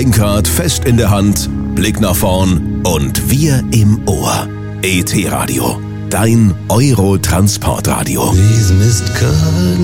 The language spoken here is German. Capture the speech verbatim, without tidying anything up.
Lenkrad fest in der Hand, Blick nach vorn und wir im Ohr. E T Radio, dein Eurotransportradio. These missed